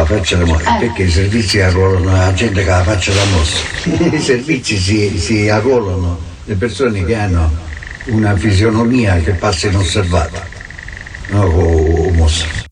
faccia da morte, perché i servizi arruolano la gente che ha la faccia da mossa. I servizi si arruolano le persone che hanno una fisionomia che passa inosservata, no, con mossa.